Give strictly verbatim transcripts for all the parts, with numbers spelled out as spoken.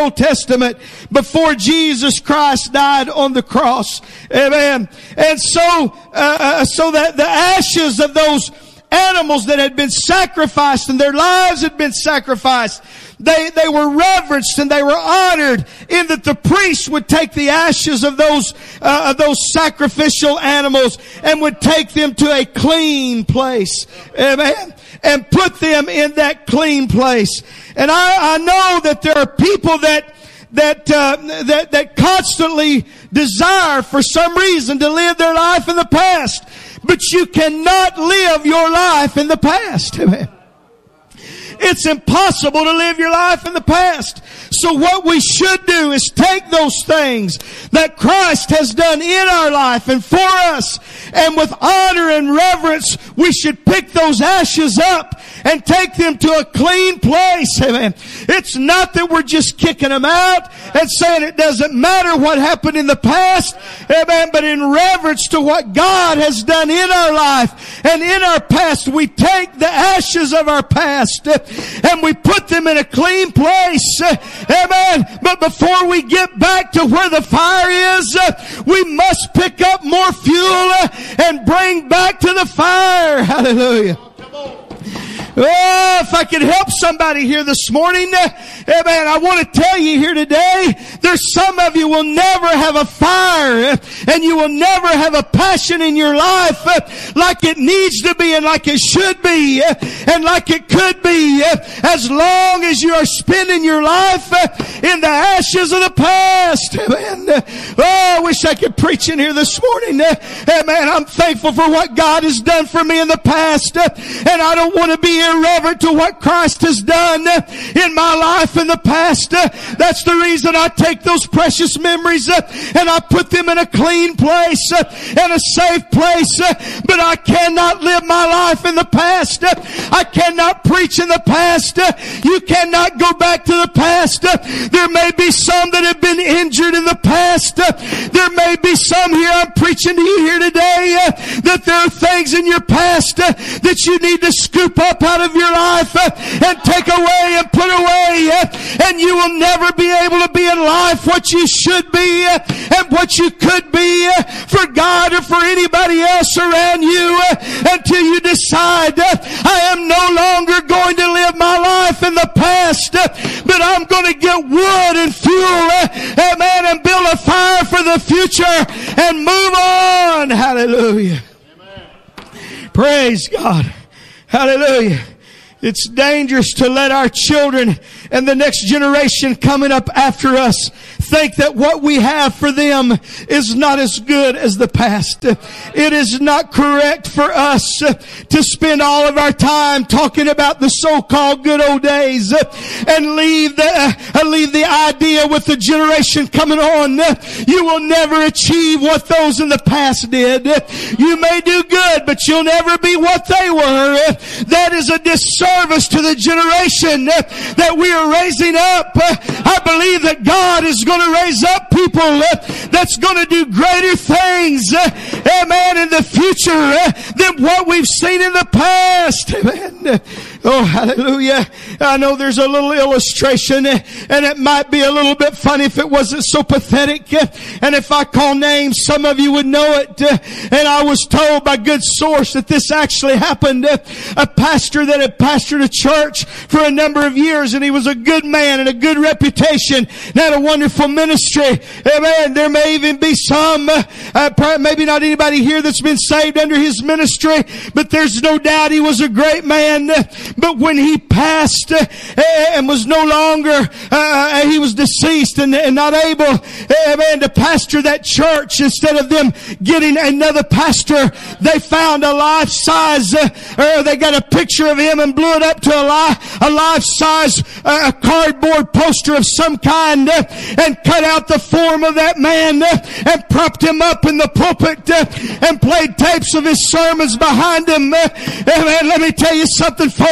Old Testament before Jesus Christ died on the cross. Amen. And so, uh, so that the ashes of those animals that had been sacrificed and their lives had been sacrificed, They, they were reverenced and they were honored in that the priest would take the ashes of those, uh, of those sacrificial animals and would take them to a clean place. Amen. And put them in that clean place. And I, I know that there are people that, that, uh, that, that constantly desire for some reason to live their life in the past. But you cannot live your life in the past. Amen. It's impossible to live your life in the past. So what we should do is take those things that Christ has done in our life and for us, and with honor and reverence, we should pick those ashes up and take them to a clean place. Amen. It's not that we're just kicking them out and saying it doesn't matter what happened in the past. Amen. But in reverence to what God has done in our life and in our past, we take the ashes of our past and we put them in a clean place. Amen. But before we get back to where the fire is, we must pick up more fuel and bring back to the fire. Hallelujah. Oh, if I could help somebody here this morning, amen, I want to tell you here today, there's some of you will never have a fire and you will never have a passion in your life like it needs to be and like it should be and like it could be as long as you are spending your life in the ashes of the past. Amen. Oh, I wish I could preach in here this morning. Amen. I'm thankful for what God has done for me in the past, and I don't want to be irreverent to what Christ has done in my life in the past. That's the reason I take those precious memories and I put them in a clean place and a safe place. But I cannot live my life in the past. I cannot preach in the past. You cannot go back to the past. There may be some that have been injured in the past. There may be some here, I'm preaching to you here today, that there are things in your past that you need to scoop up out of your life and take away and put away, and you will never be able to be in life what you should be and what you could be for God or for anybody else around you until you decide, I am no longer going to live my life in the past, but I'm going to get wood and fuel, amen, and build a fire for the future and move on. Hallelujah. Amen. Praise God. Hallelujah. It's dangerous to let our children and the next generation coming up after us think that what we have for them is not as good as the past. It is not correct for us to spend all of our time talking about the so-called good old days and leave the, uh, leave the idea with the generation coming on. You will never achieve what those in the past did. You may do good, but you'll never be what they were. That is a disservice to the generation that we are raising up. I believe that God is going to raise up people that's going to do greater things, amen, in the future than what we've seen in the past. Amen. Oh, hallelujah. I know there's a little illustration, and it might be a little bit funny if it wasn't so pathetic. And if I call names, some of you would know it. And I was told by good source that this actually happened. A pastor that had pastored a church for a number of years, and he was a good man and a good reputation and had a wonderful ministry. Amen. There may even be some, uh, maybe not anybody here that's been saved under his ministry, but there's no doubt he was a great man. But when he passed uh, and was no longer, uh, he was deceased and, and not able uh, man, to pastor that church, instead of them getting another pastor, they found a life-size, uh, or they got a picture of him and blew it up to a, li- a life-size uh, cardboard poster of some kind uh, and cut out the form of that man uh, and propped him up in the pulpit uh, and played tapes of his sermons behind him. Uh, and let me tell you something, folks.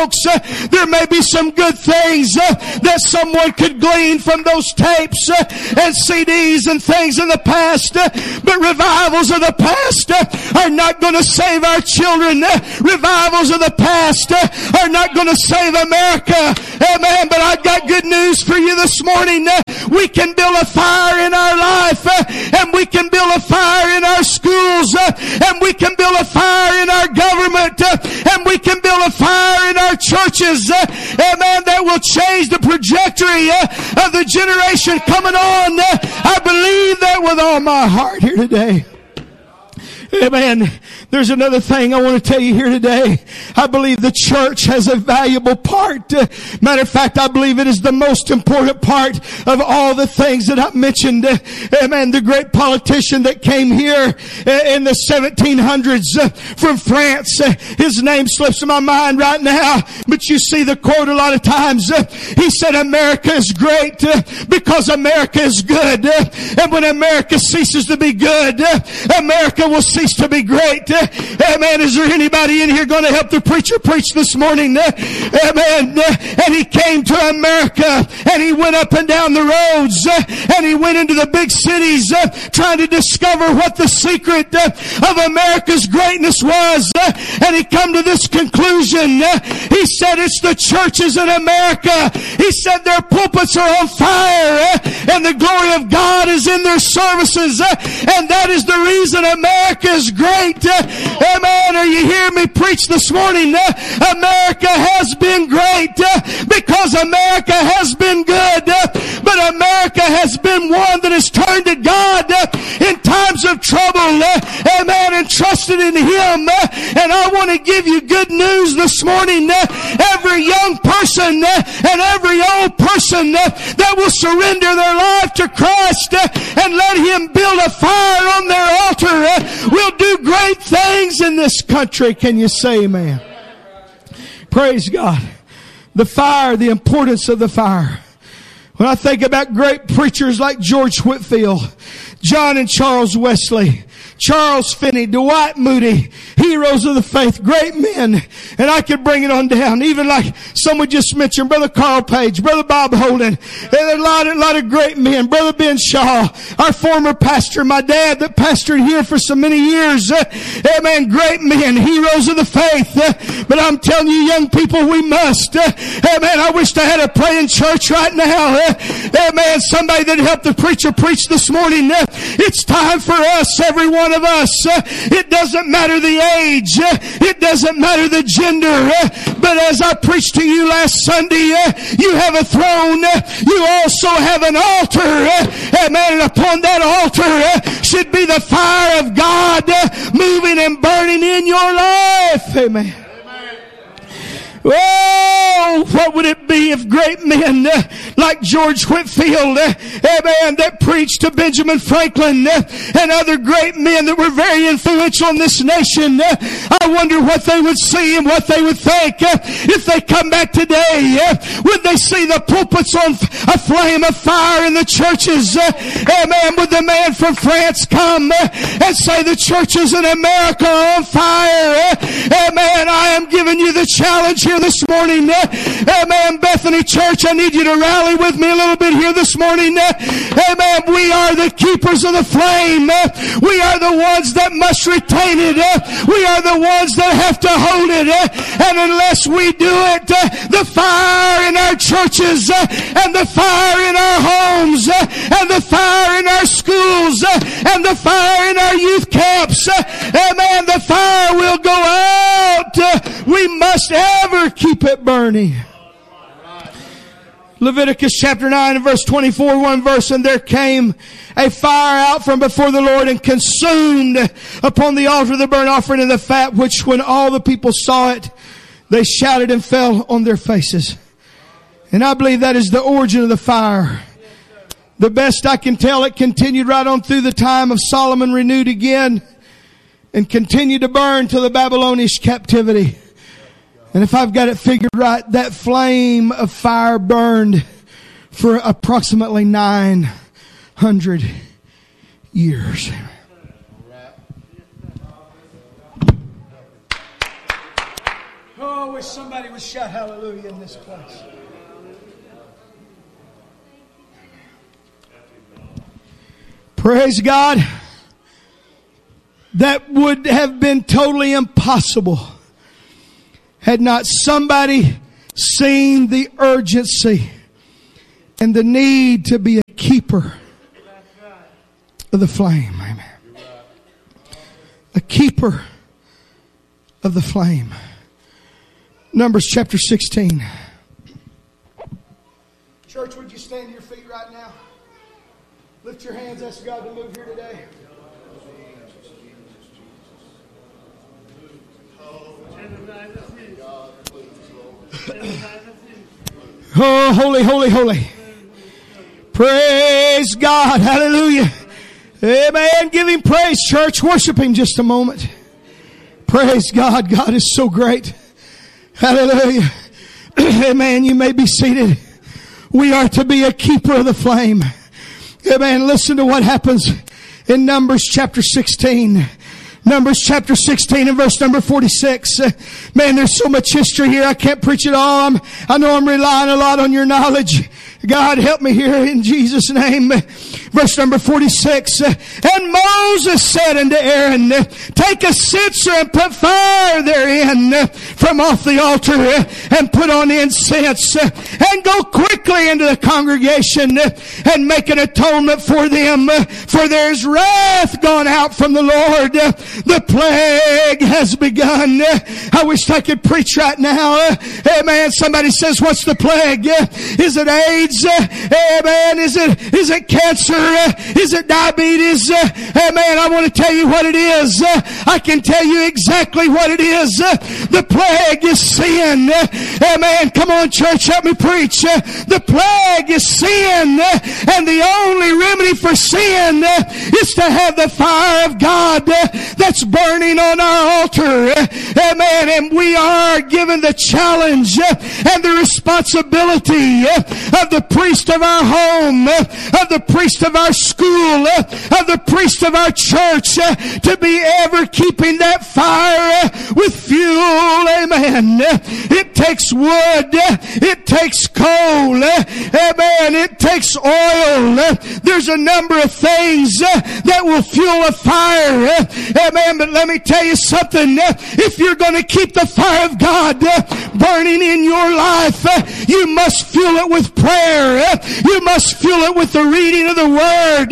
folks, uh, there may be some good things uh, that someone could glean from those tapes uh, and C Ds and things in the past, uh, but revivals of the past uh, are not going to save our children. Uh, revivals of the past uh, are not going to save America. Amen. But I've got good news for you this morning. Uh, we can build a fire in our life, uh, and we can build a fire in our schools, uh, and we can build a fire in our government, uh, and we can build a fire in our churches, uh, amen, that will change the trajectory uh, of the generation coming on. Uh, I believe that with all my heart here today. Amen. There's another thing I want to tell you here today. I believe the church has a valuable part. Uh, matter of fact, I believe it is the most important part of all the things that I mentioned. Uh, amen. The great politician that came here uh, in the seventeen hundreds uh, from France. Uh, his name slips in my mind right now. But you see the quote a lot of times. Uh, he said, America is great uh, because America is good. Uh, and when America ceases to be good, uh, America will cease to be great. Uh, amen. Is there anybody in here going to help the preacher preach this morning? Uh, amen. Uh, and he came to America and he went up and down the roads uh, and he went into the big cities uh, trying to discover what the secret uh, of America's greatness was. Uh, and he come to this conclusion. Uh, he said it's the churches in America. He said their pulpits are on fire uh, and the glory of God is in their services. Uh, and that is the reason America is great. Uh, amen. Are you hearing me preach this morning? Uh, America has been great uh, because America has been good. Uh, but America has been one that has turned to God uh, in times of trouble. Uh, amen. And trusted in Him. Uh, and I want to give you good news this morning. Uh, every young person uh, and every old person uh, that will surrender their life to Christ uh, and let Him build a fire on their altar uh, will do great things in this country. Can you say amen? Praise God. The fire, the importance of the fire. When I think about great preachers like George Whitefield, John and Charles Wesley, Charles Finney, Dwight Moody, heroes of the faith, great men. And I could bring it on down. Even like someone just mentioned, Brother Carl Page, Brother Bob Holden, and a lot, a lot of great men. Brother Ben Shaw, our former pastor, my dad that pastored here for so many years. Uh, amen. Great men, heroes of the faith. Uh, but I'm telling you, young people, we must. Uh, amen. I wish I had a praying church right now. Uh, amen. Somebody that helped the preacher preach this morning. Uh, it's time for us, everyone. One of us. Uh, it doesn't matter the age. Uh, it doesn't matter the gender. Uh, but as I preached to you last Sunday, uh, you have a throne. Uh, you also have an altar. Uh, amen. And upon that altar uh, should be the fire of God uh, moving and burning in your life. Amen. Oh, what would it be if great men uh, like George Whitefield, uh, amen, that preached to Benjamin Franklin uh, and other great men that were very influential in this nation. Uh, I wonder what they would see and what they would think uh, if they come back today. Uh, would they see the pulpits on a flame of fire in the churches? Uh, amen. Would the man from France come uh, and say the churches in America are on fire? Uh, amen. I am giving you the challenge here this morning. Uh, amen. Bethany Church, I need you to rally with me a little bit here this morning. Uh, amen. We are the keepers of the flame. Uh, we are the ones that must retain it. Uh, we are the ones that have to hold it. Uh, and unless we do it, uh, the fire in our churches uh, and the fire in our homes uh, and the fire in our schools uh, and the fire in our youth camps, uh, amen, the fire will go out. Uh, we must ever keep it burning. Leviticus chapter nine and verse twenty-four, one verse, and there came a fire out from before the Lord and consumed upon the altar the burnt offering and the fat, which when all the people saw it, they shouted and fell on their faces. And I believe that is the origin of the fire. The best I can tell, it continued right on through the time of Solomon, renewed again, and continued to burn till the Babylonian captivity. And if I've got it figured right, that flame of fire burned for approximately nine hundred years. Oh, wish somebody would shout hallelujah in this place. Praise God. That would have been totally impossible had not somebody seen the urgency and the need to be a keeper of the flame. Amen. A keeper of the flame. Numbers chapter sixteen. Church, would you stand to your feet right now? Lift your hands, ask God to move here today. Oh, holy, holy, holy. Praise God. Hallelujah. Amen. Give Him praise, church. Worship Him just a moment. Praise God. God is so great. Hallelujah. Amen. You may be seated. We are to be a keeper of the flame. Amen. Listen to what happens in Numbers chapter sixteen. Numbers chapter sixteen and verse number forty-six. Uh, man, there's so much history here. I can't preach it all. I'm, I know I'm relying a lot on your knowledge. God, help me here in Jesus' name. Verse number forty-six. Uh, and Moses said unto Aaron, take a censer and put fire therein uh, from off the altar uh, and put on incense uh, and go quickly into the congregation uh, and make an atonement for them. Uh, for there's wrath gone out from the Lord. Uh, The plague has begun. I wish I could preach right now. Amen. Somebody says, what's the plague? Is it AIDS? Amen. Is it, is it cancer? Is it diabetes? Amen. I want to tell you what it is. I can tell you exactly what it is. The plague is sin. Amen. Come on, church, help me preach. The plague is sin. And the only remedy for sin is to have the fire of God that's burning on our altar. Amen. And we are given the challenge and the responsibility of the priest of our home, of the priest of our school, of the priest of our church to be ever keeping that fire with fuel. Amen. It takes wood. It takes coal. Amen. It takes oil. There's a number of things that will fuel a fire. Amen. But let me tell you something. If you're going to keep the fire of God burning in your life, you must fuel it with prayer. You must fuel it with the reading of the Word.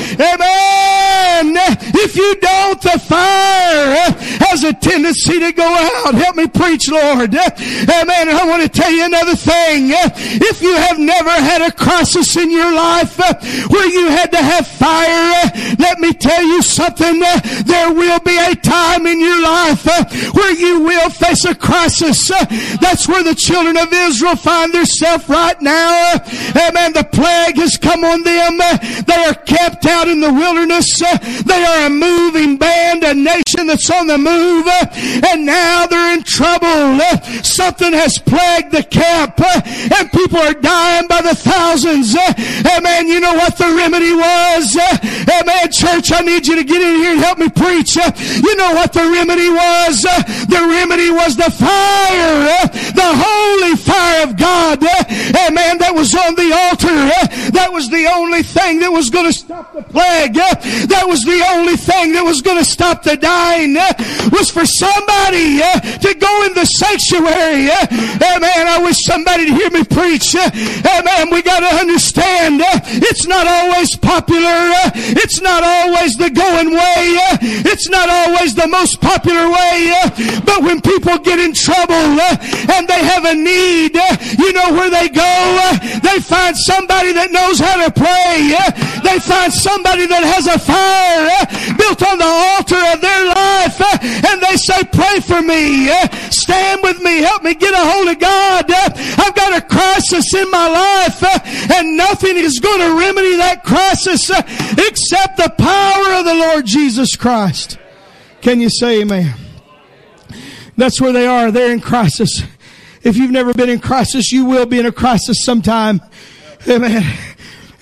Amen. If you don't, the fire has a tendency to go out. Help me preach, Lord. Amen. And I want to tell you another thing. If you have never had a crisis in your life where you had to have fire, let me tell you something. There will be a time in your life uh, where you will face a crisis. Uh, that's where the children of Israel find themselves right now. Uh, amen. The plague has come on them. Uh, they are kept out in the wilderness. Uh, they are a moving band, a nation that's on the move. Uh, and now they're in trouble. Uh, something has plagued the camp. Uh, and people are dying by the thousands. Uh, amen. You know what the remedy was? Uh, amen. Church, I need you to get in here and help me preach. Uh, You know what the remedy was? Uh, the remedy was the fire, uh, the holy fire of God. Uh, amen. That was on the altar. Uh, that was the only thing that was going to stop the plague. Uh, that was the only thing that was going to stop the dying. Uh, was for somebody uh, to go in the sanctuary. Uh, amen. I wish somebody to hear me preach. Uh, amen. We got to understand uh, it's not always popular. Uh, it's not always the going way. Uh, it's not always the most popular way, uh, but when people get in trouble uh, and they have a need, uh, you know where they go? Uh, they find somebody that knows how to pray. Uh, they find somebody that has a fire uh, built on the altar of their life, uh, and they say, pray for me. Uh, stand with me. Help me get a hold of God. Uh, I've got a crisis in my life, uh, and nothing is going to remedy that crisis uh, except the power of the Lord Jesus Christ. Can you say amen? That's where they are. They're in crisis. If you've never been in crisis, you will be in a crisis sometime. Amen.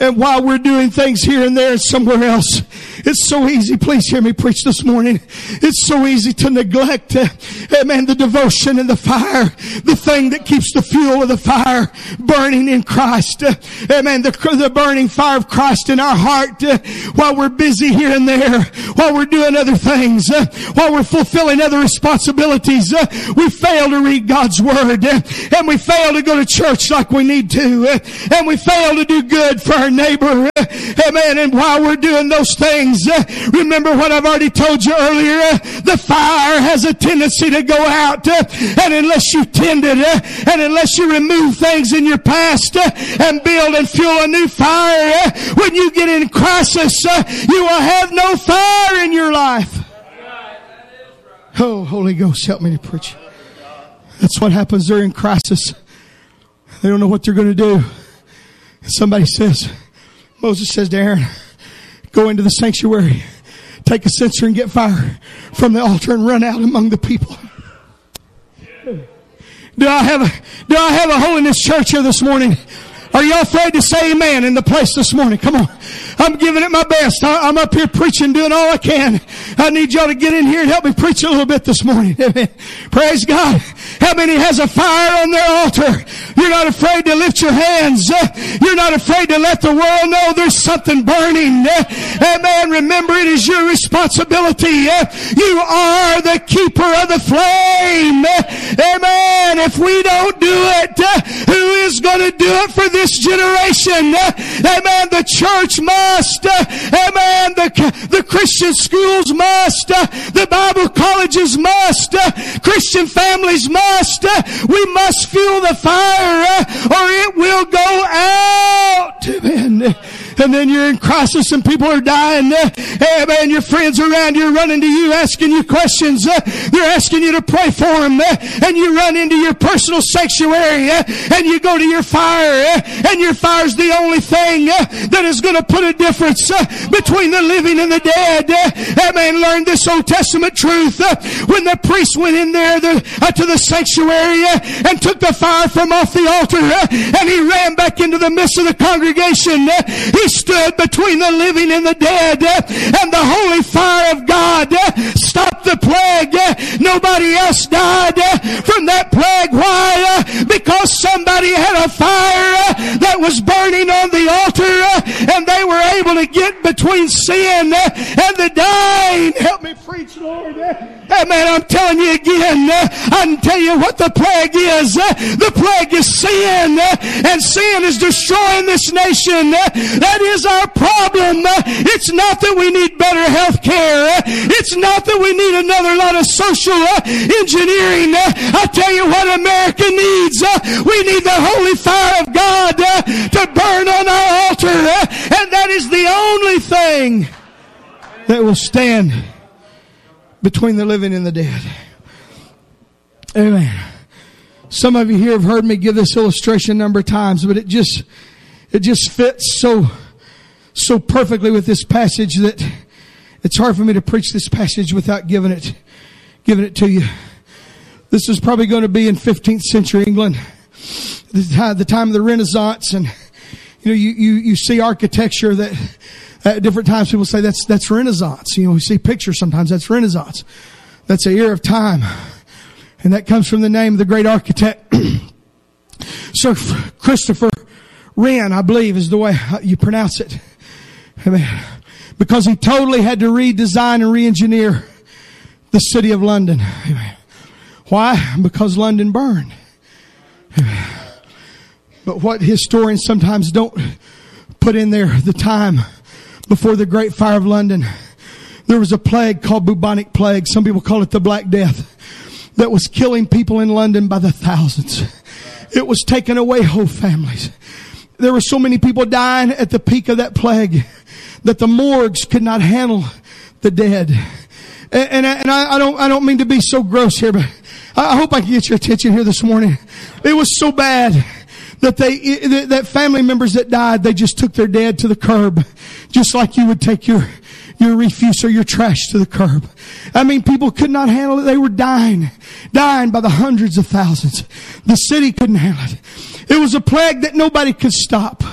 and while we're doing things here and there and somewhere else, it's so easy, please hear me preach this morning, it's so easy to neglect, uh, amen, the devotion and the fire, the thing that keeps the fuel of the fire burning in Christ. Uh, amen, the, the burning fire of Christ in our heart, uh, while we're busy here and there, while we're doing other things, uh, while we're fulfilling other responsibilities, uh, we fail to read God's Word, uh, and we fail to go to church like we need to, uh, and we fail to do good for our neighbor. Uh, amen, and while we're doing those things, Uh, remember what I've already told you earlier. Uh, the fire has a tendency to go out, uh, and unless you tend it, uh, and unless you remove things in your past uh, and build and fuel a new fire, uh, when you get in crisis, uh, you will have no fire in your life. Oh, Holy Ghost, help me to preach. That's what happens during crisis. They don't know what they're going to do. Somebody says, Moses says to Aaron, go into the sanctuary, take a censer and get fire from the altar and run out among the people. Do I have a, do I have a holiness church here this morning? Are y'all afraid to say amen in the place this morning? Come on. I'm giving it my best. I, I'm up here preaching, doing all I can. I need y'all to get in here and help me preach a little bit this morning. Amen. Praise God. How many has a fire on their altar? You're not afraid to lift your hands. You're not afraid to let the world know there's something burning. Amen. Remember, it is your responsibility. You are the keeper of the flame. Amen. If we don't do it, who is going to do it for this generation? Amen. The church must. Amen. The, the Christian schools must. The Bible colleges must. Christian families must. We must fuel the fire or it will go out. Amen. And then you're in crisis and people are dying. Hey, man, your friends around you are running to you, asking you questions. They're asking you to pray for them. And you run into your personal sanctuary and you go to your fire. And your fire's the only thing that is going to put a difference between the living and the dead. Hey, man, learn this Old Testament truth. When the priest went in there to the sanctuary and took the fire from off the altar and he ran back into the midst of the congregation, he stood between the living and the dead, and the holy fire of God stopped the plague. Nobody else died from that plague. Why? Because somebody had a fire that was burning on the altar, and they were able to get between sin and the dying. Help me preach, Lord. Amen. I'm telling you again, I can tell you what the plague is. The plague is sin, and sin is destroying this nation. That is our problem. It's not that we need better health care. It's not that we need another lot of social engineering. I tell you what America needs. We need the holy fire of God to burn on our altar. And that is the only thing that will stand between the living and the dead. Amen. Some of you here have heard me give this illustration a number of times, but it just, it just fits so, so perfectly with this passage that it's hard for me to preach this passage without giving it, giving it to you. This is probably going to be in fifteenth century England, the time of the Renaissance, and you know, you, you, you see architecture that at different times people say that's, that's Renaissance. You know, we see pictures sometimes, that's Renaissance. That's an era of time. And that comes from the name of the great architect, Sir Christopher Wren, I believe is the way you pronounce it. Amen. Because he totally had to redesign and re-engineer the city of London. Amen. Why? Because London burned. Amen. But what historians sometimes don't put in there, the time before the Great Fire of London, there was a plague called bubonic plague. Some people call it the Black Death, that was killing people in London by the thousands. It was taking away whole families. There were so many people dying at the peak of that plague that the morgues could not handle the dead. And, and, and I, I don't, I don't mean to be so gross here, but I hope I can get your attention here this morning. It was so bad that they, that family members that died, they just took their dead to the curb, just like you would take your your refuse or your trash to the curb. I mean, people could not handle it. They were dying, dying by the hundreds of thousands. The city couldn't handle it. It was a plague that nobody could stop.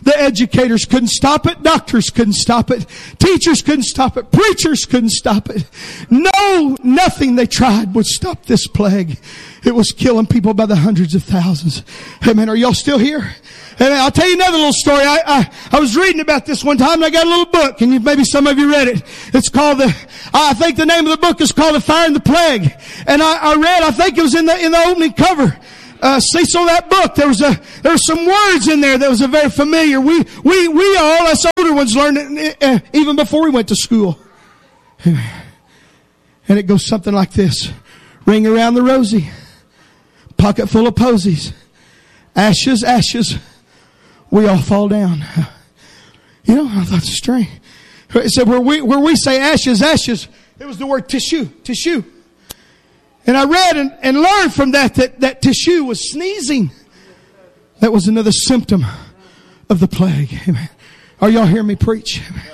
The educators couldn't stop it. Doctors couldn't stop it. Teachers couldn't stop it. Preachers couldn't stop it. No, nothing they tried would stop this plague. It was killing people by the hundreds of thousands. Hey man, are y'all still here? And I'll tell you another little story. I, I, I was reading about this one time and I got a little book, and you, maybe some of you read it. It's called the, I think the name of the book is called The Fire and the Plague. And I, I read, I think it was in the, in the opening cover. Uh, Cecil, that book, there was a, there were some words in there that was a very familiar. We, we, we all, us older ones learned it uh, even before we went to school. And it goes something like this. Ring around the rosy. Pocket full of posies. Ashes, ashes. We all fall down. You know, I thought it's strange. It said where we, where we say ashes, ashes, it was the word tissue, tissue. And I read and, and learned from that, that that tissue was sneezing. That was another symptom of the plague. Amen. Are y'all hearing me preach? Amen.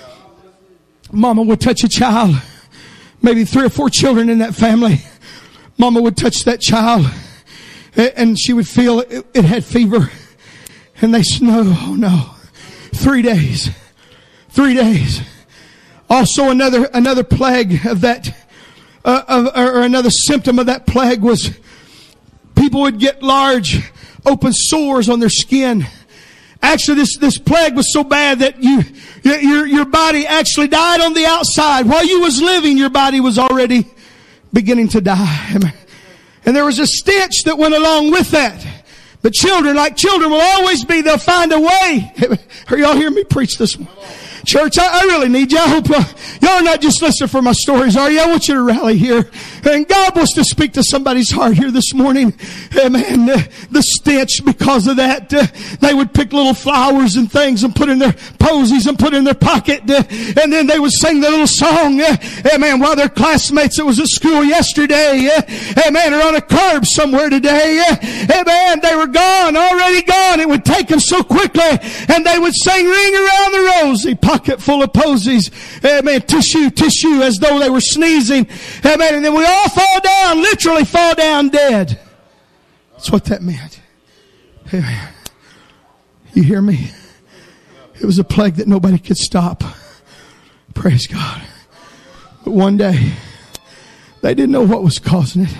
Mama would touch a child, maybe three or four children in that family. Mama would touch that child and she would feel it, it had fever. And they said, no, oh no. Three days. Three days. Also another, another plague of that, uh, of, or another symptom of that plague was people would get large open sores on their skin. Actually, this, this plague was so bad that you, your, your body actually died on the outside. While you was living, your body was already beginning to die. And there was a stench that went along with that. But children, like children will always be, they'll find a way. Are y'all hearing me preach this one? Church, I, I really need you. I hope uh, y'all are not just listening for my stories, are you? I want you to rally here. And God wants to speak to somebody's heart here this morning. Amen. Uh, the stench because of that. Uh, they would pick little flowers and things and put in their posies and put in their pocket. Uh, and then they would sing the little song. Uh, amen. While their classmates that was at school yesterday. Uh, amen. Are on a curb somewhere today. Uh, amen. They were gone, already gone. It would take them so quickly. And they would sing Ring Around the Rosy. Pocket full of posies. Amen. Tissue, tissue, as though they were sneezing. Amen. And then we all fall down, literally fall down dead. That's what that meant. Amen. You hear me? It was a plague that nobody could stop. Praise God. But one day, they didn't know what was causing it.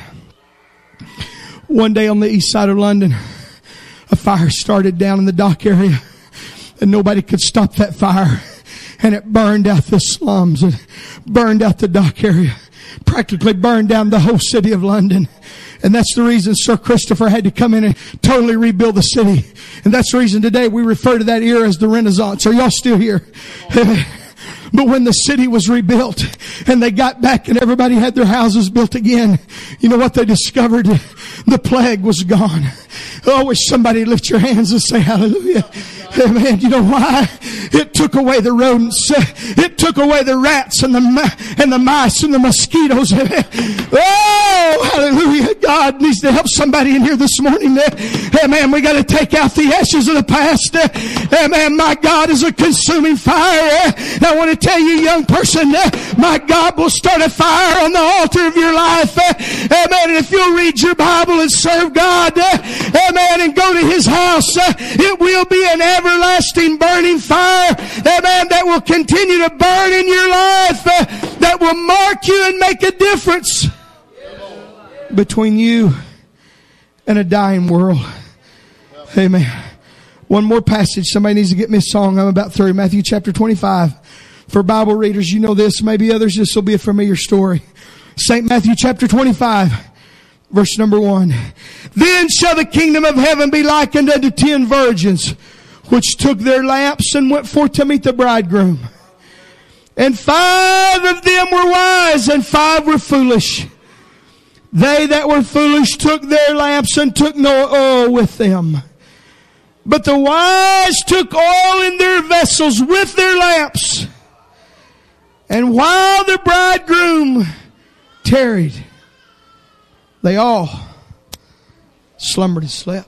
One day on the east side of London, a fire started down in the dock area. And nobody could stop that fire. And it burned out the slums and burned out the dock area. Practically burned down the whole city of London. And that's the reason Sir Christopher had to come in and totally rebuild the city. And that's the reason today we refer to that era as the Renaissance. Are y'all still here? But when the city was rebuilt and they got back and everybody had their houses built again, you know what they discovered? The plague was gone. Oh, I wish somebody lift your hands and say hallelujah. Amen. You know why? It took away the rodents. It took away the rats and the and the mice and the mosquitoes. Oh, hallelujah. God needs to help somebody in here this morning. Amen. We got to take out the ashes of the past. Amen. My God is a consuming fire. I want to tell you, young person, my God will start a fire on the altar of your life. Amen. And if you'll read your Bible and serve God, amen, and go to His house, it will be an everlasting burning fire, amen, that will continue to burn in your life, that will mark you and make a difference between you and a dying world. Amen. One more passage. Somebody needs to get me a song. I'm about through. Matthew chapter twenty-five. For Bible readers, you know this. Maybe others, this will be a familiar story. Saint Matthew chapter twenty-five, verse number one. Then shall the kingdom of heaven be likened unto ten virgins, which took their lamps and went forth to meet the bridegroom. And five of them were wise and five were foolish. They that were foolish took their lamps and took no oil with them. But the wise took oil in their vessels with their lamps. And while the bridegroom tarried, they all slumbered and slept.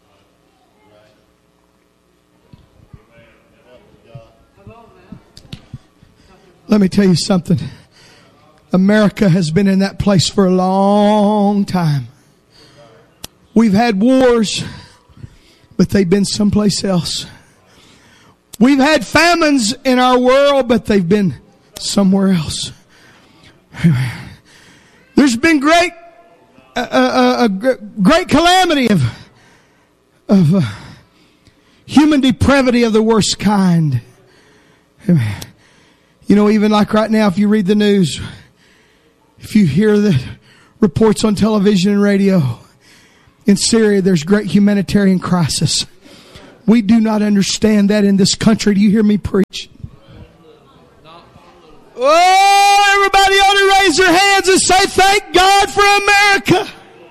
Let me tell you something. America has been in that place for a long time. We've had wars, but they've been someplace else. We've had famines in our world, but they've been somewhere else. There's been great, a, a, a great calamity of, of uh, human depravity of the worst kind. You know, even like right now, if you read the news, if you hear the reports on television and radio, in Syria there's great humanitarian crisis. We do not understand that in this country. Do you hear me preach? Oh, everybody ought to raise their hands and say, thank God for America.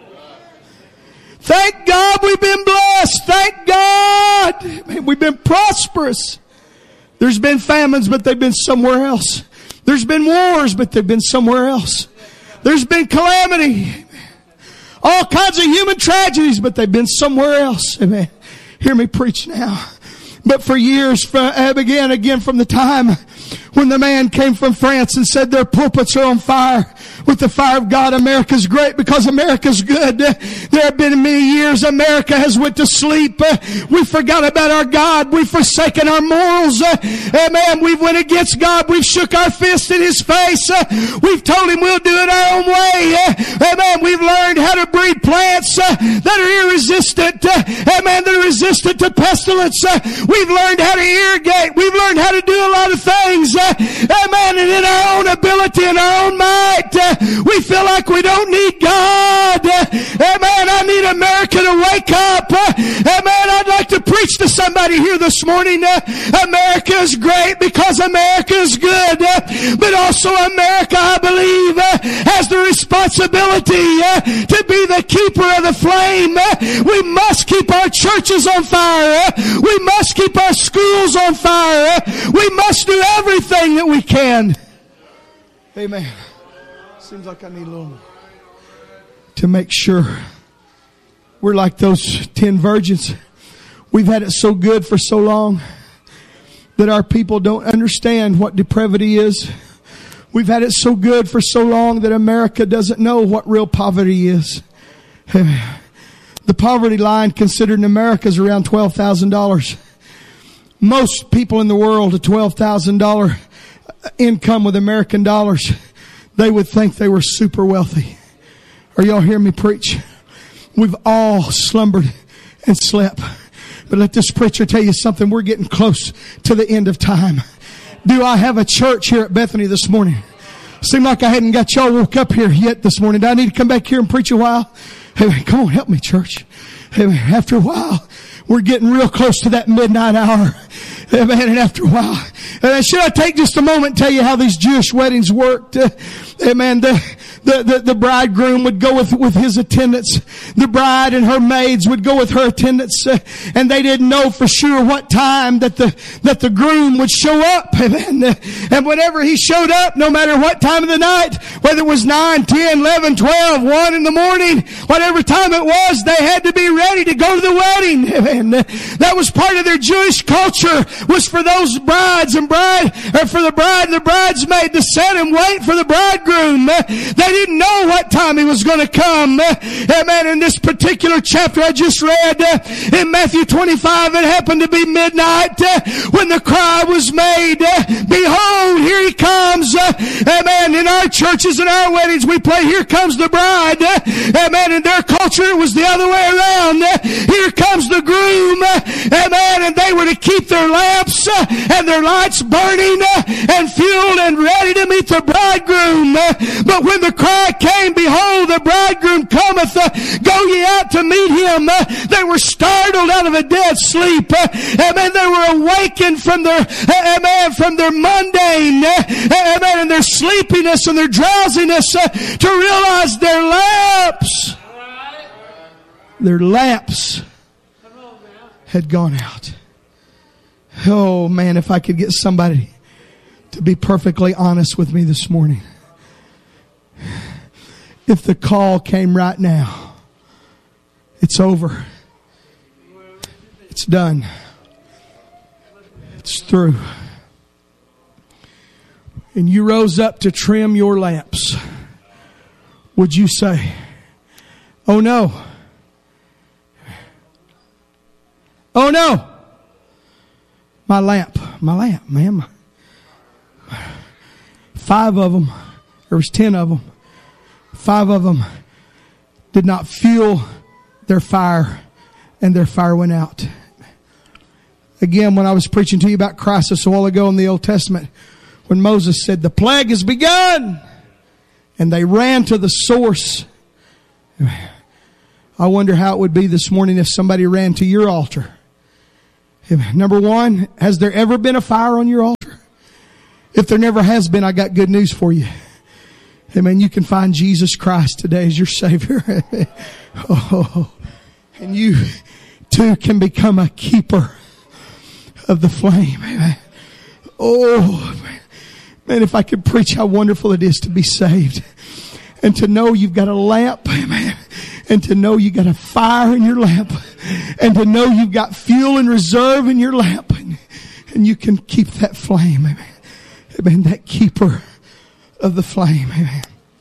Thank God we've been blessed. Thank God. Man, we've been prosperous. There's been famines, but they've been somewhere else. There's been wars, but they've been somewhere else. There's been calamity. All kinds of human tragedies, but they've been somewhere else. Amen. Hear me preach now. But for years, for, again, again from the time when the man came from France and said their pulpits are on fire with the fire of God, America's great because America's good. There have been many years America has went to sleep. We forgot about our God. We've forsaken our morals. Amen. We've went against God. We've shook our fist in His face. We've told Him we'll do it our own way. Amen. We've learned how to breed plants that are irresistant. Amen. That are resistant to pestilence. We've learned how to irrigate. We've learned how to do a lot of things. Amen. And in our own ability and our own might, we feel like we don't need God. Amen. I need America to wake up. Amen. I'd like to preach to somebody here this morning. America is great because America is good. But also America, I believe, has the responsibility to be the keeper of the flame. We must keep our churches on fire. We must keep our schools on fire. We must do everything that we can. Amen. Seems like I need a little more to make sure we're like those ten virgins. We've had it so good for so long that our people don't understand what depravity is. We've had it so good for so long that America doesn't know what real poverty is. The poverty line considered in America is around twelve thousand dollars. Most people in the world, a twelve thousand dollars income with American dollars, they would think they were super wealthy. Are y'all hearing me preach? We've all slumbered and slept. But let this preacher tell you something. We're getting close to the end of time. Do I have a church here at Bethany this morning? Seemed like I hadn't got y'all woke up here yet this morning. Do I need to come back here and preach a while? Hey, come on, help me, church. Hey, after a while, we're getting real close to that midnight hour. Amen. And after a while, uh, should I take just a moment and tell you how these Jewish weddings worked? Uh, amen. The, the, the, the bridegroom would go with, with his attendants. The bride and her maids would go with her attendants. Uh, and they didn't know for sure what time that the, that the groom would show up. Amen. Uh, and whenever he showed up, no matter what time of the night, whether it was nine, ten, eleven, twelve, one in the morning, whatever time it was, they had to be ready to go to the wedding. Amen. Uh, that was part of their Jewish culture. Was for those brides and bride, or for the bride and the bridesmaid to sit and wait for the bridegroom. They didn't know what time he was going to come. Amen. In this particular chapter I just read in Matthew twenty-five, it happened to be midnight when the cry was made, behold, here he comes. Amen. In our churches and our weddings we play, here comes the bride. Amen. In their culture it was the other way around. Here comes the groom. Amen. And they were to keep their lamps and their lights burning and fueled and ready to meet the bridegroom. But when the cry came, behold, the bridegroom cometh, go ye out to meet him. They were startled out of a dead sleep. Amen. They were awakened from their, amen, from their mundane, amen, and their sleepiness and their drowsiness to realize their lamps, their lamps had gone out. Oh man, if I could get somebody to be perfectly honest with me this morning. If the call came right now, it's over. It's done. It's through. And you rose up to trim your lamps. Would you say, oh no. Oh no. My lamp, my lamp, man. Five of them, there was ten of them. Five of them did not fuel their fire, and their fire went out. Again, when I was preaching to you about crisis a while ago in the Old Testament, when Moses said, the plague has begun, and they ran to the source. I wonder how it would be this morning if somebody ran to your altar. Number one, has there ever been a fire on your altar? If there never has been, I got good news for you. Amen. You can find Jesus Christ today as your Savior. Oh, and you too can become a keeper of the flame. Amen. Oh, man, if I could preach how wonderful it is to be saved and to know you've got a lamp, amen, and to know you got a fire in your lamp, and to know you've got fuel in reserve in your lamp, and, and you can keep that flame, amen. Amen, that keeper of the flame, amen.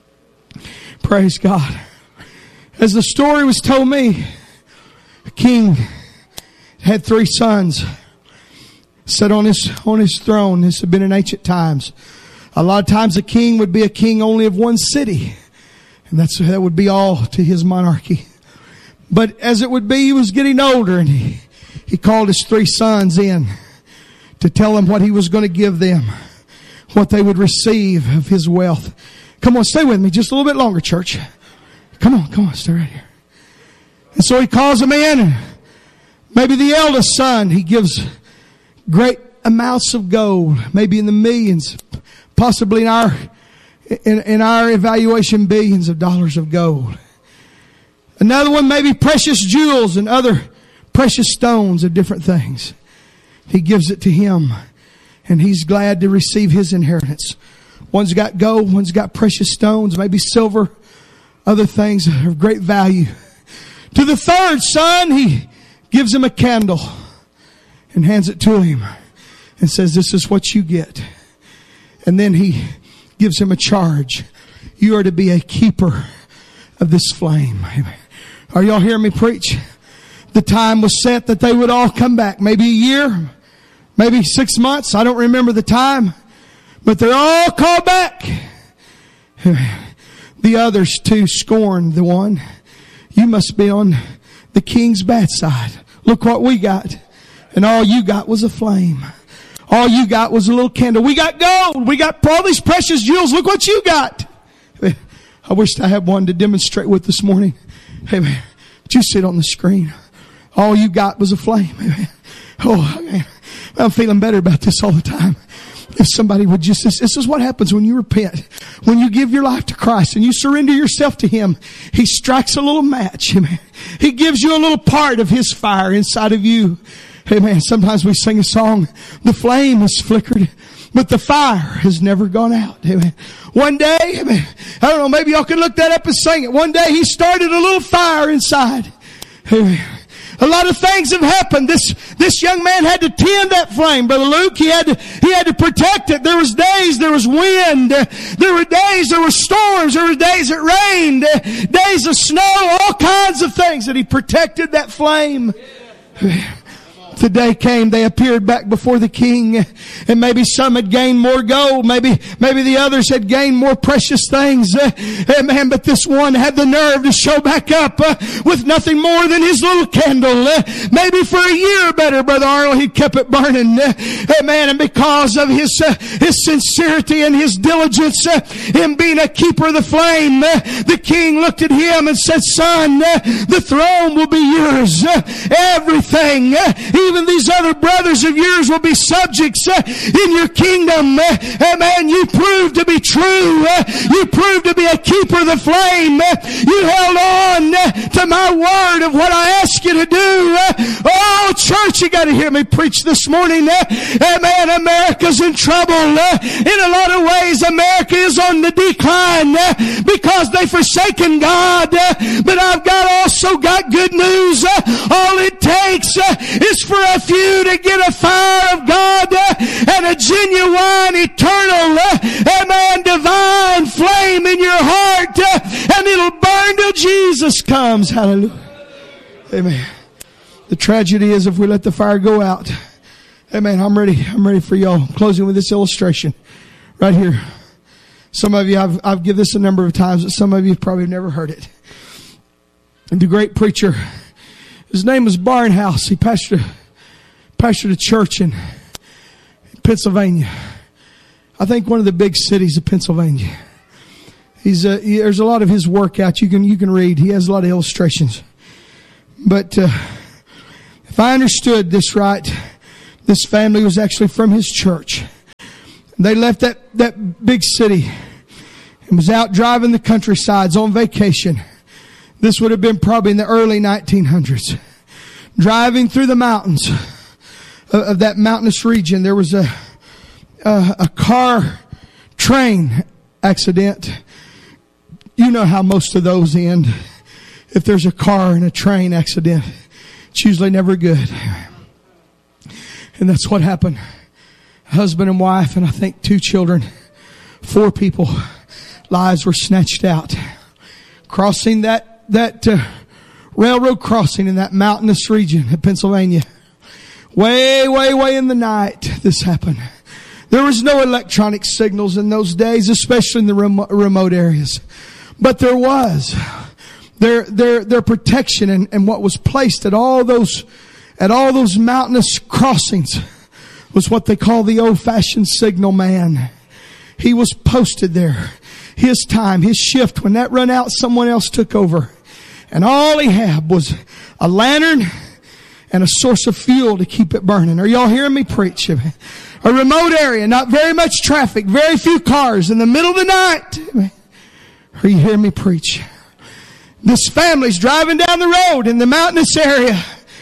Praise God. As the story was told me, a king had three sons, sat on his on his throne. This had been in ancient times. A lot of times a king would be a king only of one city, and that's that would be all to his monarchy. But as it would be, he was getting older, and he he called his three sons in to tell them what he was going to give them, what they would receive of his wealth. Come on, stay with me just a little bit longer, church. Come on, come on, stay right here. And so he calls them in, and maybe the eldest son, he gives great amounts of gold, maybe in the millions, possibly in our in, in our evaluation, billions of dollars of gold. Another one, maybe precious jewels and other precious stones of different things. He gives it to him, and he's glad to receive his inheritance. One's got gold, one's got precious stones, maybe silver, other things of great value. To the third son, he gives him a candle and hands it to him and says, this is what you get. And then he gives him a charge. You are to be a keeper of this flame. Are y'all hearing me preach? The time was set that they would all come back. Maybe a year, maybe six months. I don't remember the time. But they're all called back. The others too scorned the one. You must be on the king's bad side. Look what we got. And all you got was a flame. All you got was a little candle. We got gold. We got all these precious jewels. Look what you got. I wished I had one to demonstrate with this morning. Hey man, would you sit on the screen? All you got was a flame. Amen. Oh man, I'm feeling better about this all the time. If somebody would just, this, this is what happens when you repent. When you give your life to Christ and you surrender yourself to Him, He strikes a little match. Amen. He gives you a little part of His fire inside of you. Amen. Sometimes we sing a song, the flame has flickered, but the fire has never gone out. Amen. One day, amen, I don't know, maybe y'all can look that up and sing it. One day He started a little fire inside. Amen. A lot of things have happened. This, this young man had to tend that flame, Brother Luke. He had to, he had to protect it. There was days, there was wind. There were days, there were storms. There were days it rained. Days of snow, all kinds of things that he protected that flame. Yeah. The day came, they appeared back before the king, and maybe some had gained more gold, maybe, maybe the others had gained more precious things, uh, man, but this one had the nerve to show back up, uh, with nothing more than his little candle, uh, maybe for a year better, Brother Arnold, he kept it burning, uh, man, and because of his, uh, his sincerity and his diligence, uh, in being a keeper of the flame, uh, the king looked at him and said, son, uh, the throne will be yours, uh, everything, uh, even these other brothers of yours will be subjects uh, in your kingdom. Uh, amen. You proved to be true. Uh, you proved to be a keeper of the flame. Uh, you held on uh, to my word of what I asked you to do. Uh, oh, church, you got to hear me preach this morning. Uh, amen. America's in trouble. Uh, in a lot of ways, America is on the decline uh, because they've forsaken God. Uh, but I've got also got good news. Uh, all it takes uh, is for a few to get a fire of God uh, and a genuine, eternal, uh, amen, divine flame in your heart, uh, and it'll burn till Jesus comes. Hallelujah. Amen. The tragedy is if we let the fire go out, Hey man, I'm ready. I'm ready for y'all. I'm closing with this illustration right here. Some of you, I've, I've given this a number of times, but some of you probably have never heard it. And the great preacher, his name was Barnhouse. He pastored, pastored a church in Pennsylvania. I think one of the big cities of Pennsylvania. He's uh, he, there's a lot of his work out. You can you can read. He has a lot of illustrations. But uh, if I understood this right, this family was actually from his church. They left that, that big city and was out driving the countrysides on vacation. This would have been probably in the early nineteen hundreds. Driving through the mountains of, of that mountainous region, there was a, a, a car train accident. You know how most of those end. If there's a car and a train accident, it's usually never good. And that's what happened. Husband and wife, and I think two children, four people, lives were snatched out. Crossing that, that uh, railroad crossing in that mountainous region of Pennsylvania. Way, way, way in the night, this happened. There was no electronic signals in those days, especially in the remo- remote areas. But there was. Their, their, their protection and, and what was placed at all those, at all those mountainous crossings was what they call the old-fashioned signal man. He was posted there. His time, his shift, when that run out, someone else took over. And all he had was a lantern and a source of fuel to keep it burning. Are y'all hearing me preach? A remote area, not very much traffic, very few cars in the middle of the night. Are you hearing me preach? This family's driving down the road in the mountainous area.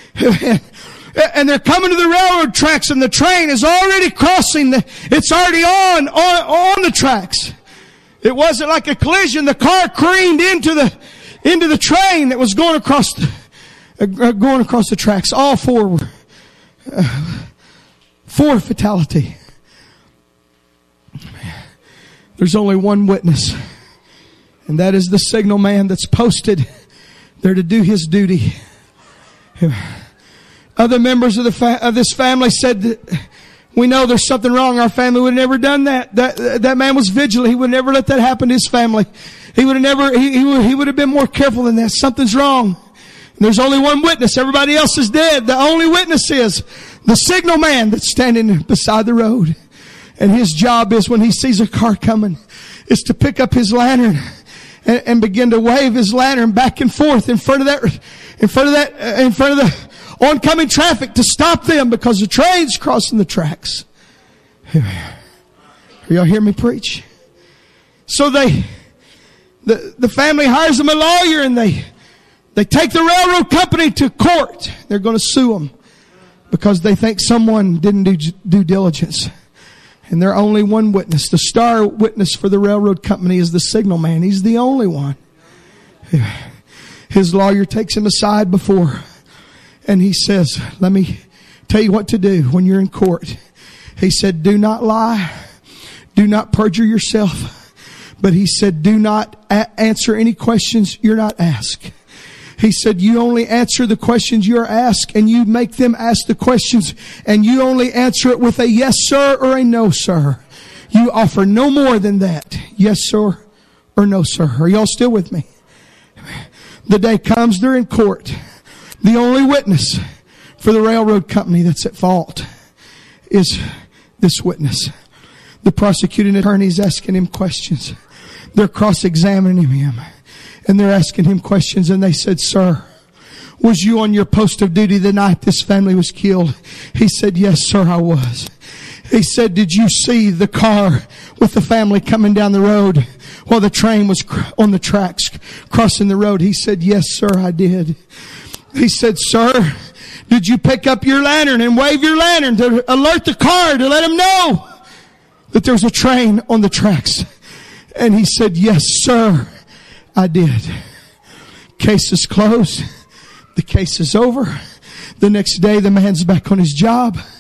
And they're coming to the railroad tracks, and the train is already crossing. The, it's already on, on, on the tracks. It wasn't like a collision. The car careened into the, into the train that was going across the, uh, going across the tracks. All four were, uh, four fatality. There's only one witness, and that is the signal man that's posted there to do his duty. Other members of the fa- of this family said that we know there's something wrong. Our family would have never done that. That that man was vigilant. He would never let that happen to his family. He would have never. He he would, he would have been more careful than that. Something's wrong. And there's only one witness. Everybody else is dead. The only witness is the signal man that's standing beside the road. And his job is, when he sees a car coming, is to pick up his lantern and, and begin to wave his lantern back and forth in front of that, in front of that, uh, in front of the oncoming traffic to stop them, because the train's crossing the tracks. Y'all hear me preach? So they, the, the family hires them a lawyer, and they, they take the railroad company to court. They're going to sue them because they think someone didn't do due diligence. And they're only one witness. The star witness for the railroad company is the signal man. He's the only one. His lawyer takes him aside before, and he says, let me tell you what to do when you're in court. He said, do not lie. Do not perjure yourself. But he said, do not a- answer any questions you're not asked. He said, you only answer the questions you're asked, and you make them ask the questions, and you only answer it with a yes, sir, or a no, sir. You offer no more than that. Yes, sir, or no, sir. Are y'all still with me? The day comes, they're in court. The only witness for the railroad company that's at fault is this witness. The prosecuting attorney is asking him questions. They're cross-examining him. And they're asking him questions, and they said, sir, was you on your post of duty the night this family was killed? He said, yes, sir, I was. He said, did you see the car with the family coming down the road while the train was on the tracks crossing the road? He said, yes, sir, I did. He said, sir, did you pick up your lantern and wave your lantern to alert the car to let them know that there was a train on the tracks? And he said, yes, sir, I did. Case is closed. The case is over. The next day, the man's back on his job.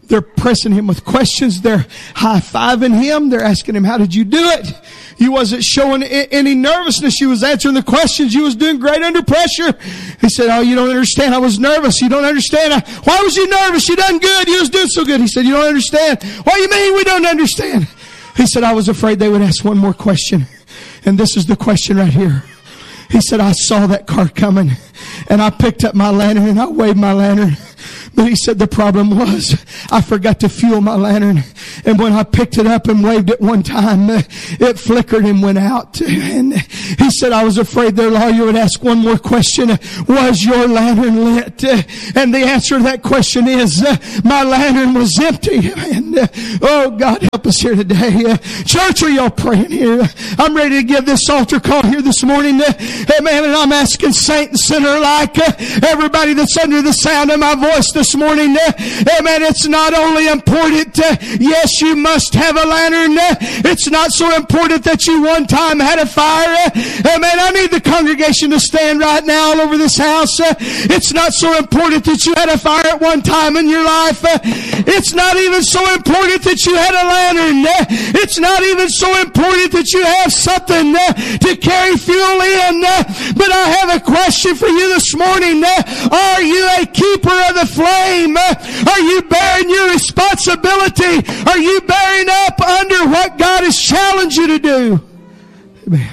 They're pressing him with questions. They're high-fiving him. They're asking him, how did you do it? You wasn't showing any nervousness. You was answering the questions. You was doing great under pressure. He said, oh, you don't understand. I was nervous. You don't understand. I, why was you nervous? You done good. You was doing so good. He said, you don't understand. What do you mean we don't understand? He said, I was afraid they would ask one more question. And this is the question right here. He said, I saw that car coming and I picked up my lantern and I waved my lantern. But he said the problem was I forgot to fuel my lantern. And when I picked it up and waved it one time, it flickered and went out. And he said, I was afraid their lawyer would ask one more question. Was your lantern lit? And the answer to that question is, my lantern was empty. And oh, God help us here today. Church, are y'all praying here? I'm ready to give this altar call here this morning. Amen. And I'm asking saint and sinner like everybody that's under the sound of my voice this morning. Amen. It's not only important, uh, yes, you must have a lantern. Uh, it's not so important that you one time had a fire. Uh, amen. I need the congregation to stand right now all over this house. Uh, it's not so important that you had a fire at one time in your life. Uh, it's not even so important that you had a lantern. Uh, it's not even so important that you have something uh, to carry fuel in. Uh, but I have a question for you this morning. Uh, are you a keeper of the flame? Are you bearing your responsibility? Are you bearing up under what God has challenged you to do? Amen.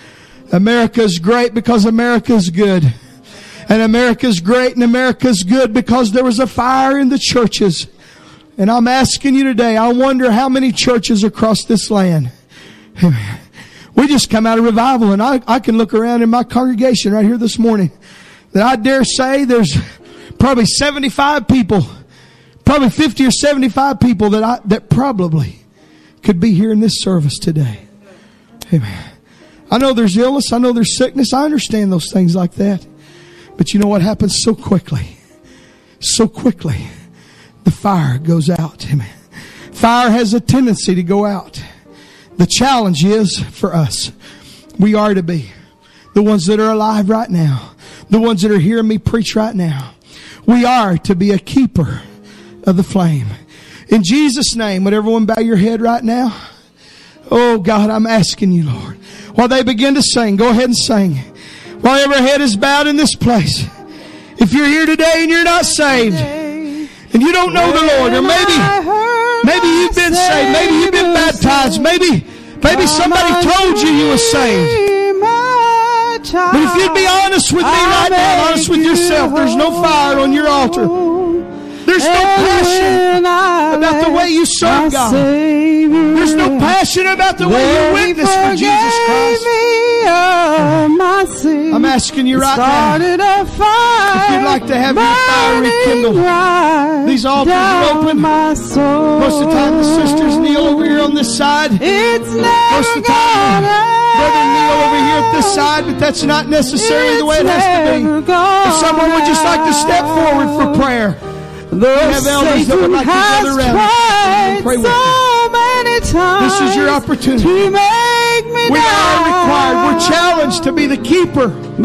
America is great because America is good. And America is great and America is good because there was a fire in the churches. And I'm asking you today, I wonder how many churches across this land. Amen. We just come out of revival, and I, I can look around in my congregation right here this morning that I dare say there's probably seventy-five people, probably fifty or seventy-five people that I, that probably could be here in this service today. Amen. I know there's illness. I know there's sickness. I understand those things like that. But you know what happens so quickly? So quickly, the fire goes out. Amen. Fire has a tendency to go out. The challenge is for us. We are to be the ones that are alive right now. The ones that are hearing me preach right now. We are to be a keeper of the flame. In Jesus' name, would everyone bow your head right now? Oh God, I'm asking you, Lord. While they begin to sing, go ahead and sing. While every head is bowed in this place. If you're here today and you're not saved, and you don't know the Lord, or maybe, maybe you've been saved, maybe you've been baptized, maybe, maybe somebody told you you were saved. But if you'd be honest with me right now, honest with yourself, there's no fire on your altar. There's no passion about the way you serve God. There's no passion about the way you witness for Jesus Christ. I'm asking you right now, if you'd like to have your fire rekindled. These altars are open. Most of the time the sisters kneel over here on this side. Most of the time brother kneel over here at this side, but that's not necessarily the way it has to be. If someone would just like to step forward for prayer, we have elders that would like to gather around and pray with you. This is your opportunity. We are required. We're challenged to be the keeper